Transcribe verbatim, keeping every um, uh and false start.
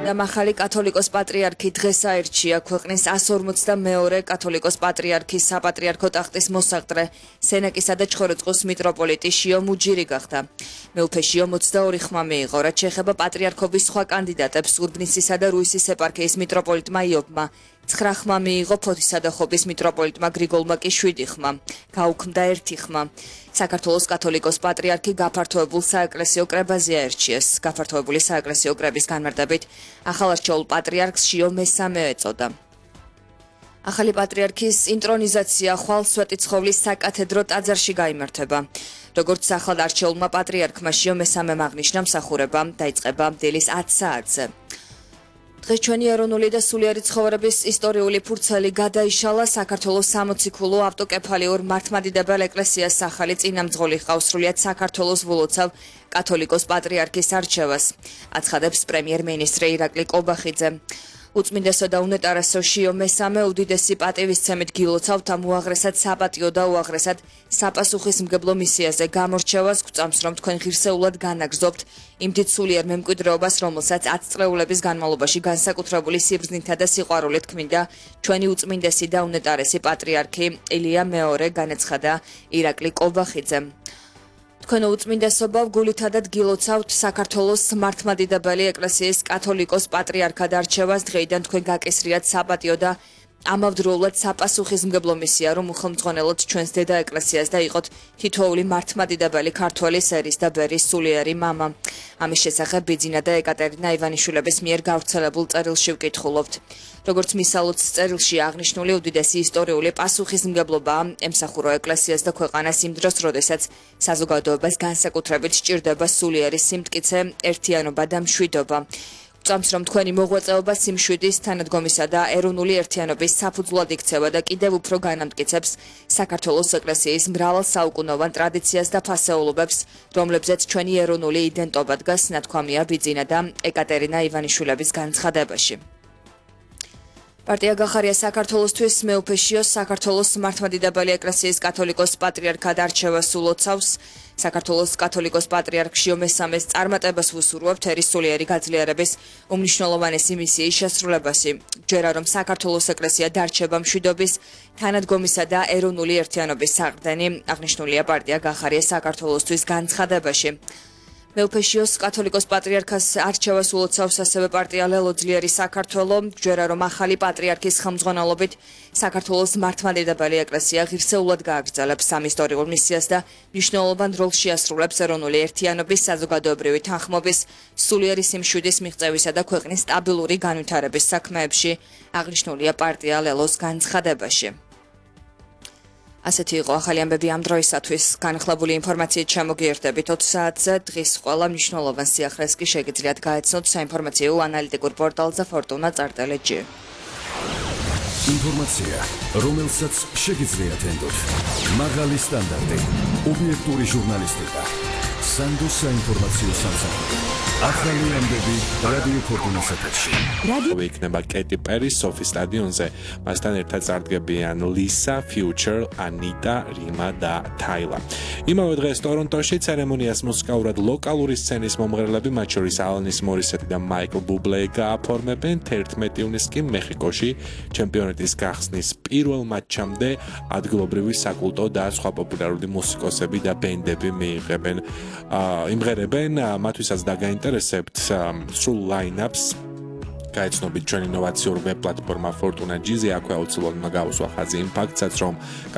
და მახალი კათოლიკოს პატრიარქი დღეს აირჩია ქვეყნის εκατს ორმოცდამეორე კათოლიკოს პატრიარქის საპატრიარქო ტახტის მოსაღწრე სენაკისა და ჩხოროწყუს მიტროპოლიტი შიო მუჯირი გახდა. მეუფე შიო ოცდაორი ხმა მიიღო, რაც შეეხება პატრიარქობის სხვა კანდიდატებს ურბნისისა და რუისის ეპარქიის მიტროპოლიტმა იობმა. ცხრა ხმა მიიღო ფოთისა და ხობის მიტროპოლიტმა გრიგოლმა კი შვიდი ხმა, გაუქმდა ერთი ხმა. საქართველოს კათოლიკოს პატრიარქი გაფართოებულ საეკლესიო კრებაზე აირჩიეს. გაფართოებული საეკლესიო კრების განმარტებით ახალარჩეულ პატრიარქს შიო მესამე ეწოდა. ახალი პატრიარქის ინტრონიზაცია ხვალ სვეტიცხოვლის საკათედრო ტაძარში გაიმართება. როგორც ახალ არჩეულმა პატრიარქმა შიო მესამემ აღნიშნა, მსახურება დაიწყება დილის ათი საათზე. დღეს ჩვენი ეროვნული და სულიერი ცხოვრების ისტორიული ფურცელი გადაიშალა საქართველოს სამოციქულო ავტოკეფალიურ მართლმადიდებელ ეკლესიას ახალი წინამძღოლი ჰყავს სრულიად საქართველოს ვილოცავ კათოლიკოს პატრიარქის არჩევას, აცხადებს პრემიერ-მინისტრი ირაკლი კობახიძე. უწმინდესო და უნეტარესო შიო მესამე უდიდესი პატივისცემით გილოცავთ ამ უაღრესად საპატიო და უაღრესად საპასუხისმგებლო მისიაზე გამორჩევას, გვწამს, რომ თქვენ ღირსეულად განაგრძობთ იმ დიდ სულიერ მემკვიდრეობას, რომელსაც ათი წლეულების განმავლობაში განსაკუთრებული სიბრძნითა და სიყვარულით ქმნიდა ჩვენი უწმინდესი და უნეტარესი პატრიარქი ილია მეორე, განაცხადა ირაკლი კობახიძემ. თქვენო უწმინდესობა, გულითადად გილოცავთ საქართველოს მართლმადიდებელი ეკლესიის კათოლიკოს პატრიარქად არჩევას, დღეიდან თქვენ გაკისრიათ საპატიო და ამავდროულად საპასუხისმგებლო მისია, რომ უხელმძღვანელოთ ჩვენს დედა ეკლესიას და იყოთ თითოეული მართლმადიდებელი ქართველის ერის და ბერის სულიერი მამა. ამის შესახებ ბიძინა და ეკატერინა ივანიშვილების მიერ გავრცელებულ წერილში ვკითხულობთ. როგორც მისალოც წერილში აღნიშნული უდიდესი ისტორიული პასუხისმგებლობაა ემსახურო ეკლესიას და ქვეყანას იმ დროს, როდესაც საზოგადოებას განსაკუთრებით სჭირდება სულიერი სიმტკიცე, ერთიანობა და მშვიდობა. გვწამს, რომ თქვენი მოღვაწეობა სიმშვიდის, თანადგომისა და ეროვნული ერთიანობის საფუძვლად იქცევა და კიდევ უფრო განამტკიცებს საქართველოს ეკლესიის მრავალსაუკუნოვან ტრადიციას და ფასეულობებს, რომლებზეც ჩვენი ეროვნული იდენტობა დგას, ნათქვამია ბიძინა და ეკატერინა ივანიშვილების განცხადებაში. პარტია გახარია საქართველოსთვის მეუფე შიო საქართველოს მართლმადიდებელი ეკლესიის კათოლიკოს პატრიარქად არჩევას ულოცავს. საქართველოს კათოლიკოს პატრიარქ შიო მესამეს წარმატებას ვუსურვებთ ერის სულიერი გაძლიერების უმნიშვნელოვანესი მისიის შესრულებაში. ჯერა რომ საქართველოს ეკლესია დარჩება მშვიდობის, თანადგომისა და ეროვნული ერთიანობის საყრდენი, აღნიშნულია პარტია გახარია საქართველოსთვის განცხადებაში. მეუფე შიოს კათოლიკოს პატრიარქას არჩევას ულოცავს ასევე პარტია ლელო ძლიერი საქართველო, ჯერა რომ ახალი პატრიარქის ხელმძღვანელობით საქართველოს მართლმადიდებელი ეკლესია ღირსეულად გააგრძელებს ამ ისტორიულ მისიას და მნიშვნელოვან როლს შეასრულებს ეროვნული ერთიანობის, საზოგადოებრივი თანხმობის, სულიერი სიმშვიდის მიღწევისა და ქვეყნის სტაბილური განვითარების საქმეებში, აღნიშნულია პარტია ლელოს განცხადებაში. ასეთი იყო ახალი ამბები ამ დროისათვის. განახლებული ინფორმაციით ჩამოგიერდებით ოცი საათზე. დღის ყველა მნიშვნელოვან სიახლეს კი შეგიძლიათ გაეცნოთ საინფორმაციო ანალიტიკურ პორტალზე ფორტუნა წარტელე ჯი. ინფორმაცია, რომელსაც შეგიძლიათ ენდოთ. მაღალი სტანდარტი, ობიექტური ჟურნალისტიკა, სანდოს საინფორმაციო სამსახური. ახალი ამბები რადიო ფორტუნას ეთერში. რადიო იქნება კეტი პერი სოფის სტადიონზე. მასთან ერთად წარდგებიან ლისა, ფიუჩერ, ანიტა, რიმა და თაილა. იმავე დღეს ტორონტოში ცერემონიას მუსიკალურად ლოკალური სცენის მომღერლები, მათ შორის ალანის მორისეტი და მაიკლ ბუბლე გააფორმებენ. თერთმეტი ივნისს კი მეხიკოში ჩემპიონატის გახსნის პირველ მატჩამდე ადგილობრივი საკულტო და სხვა პოპულარული მუსიკოსები და ბენდები მიიღებენ იმღერებენ, მათთვისაც დაგაინტერესებთ სრულ line-ups გაეცნობით ჩვენი ინოვაციურ ვებ პლატფორმა Fortuna G-ზე, აქვე აუცილებლად უნდა გავუსვა ხაზი იმ ფაქტსაც, რომ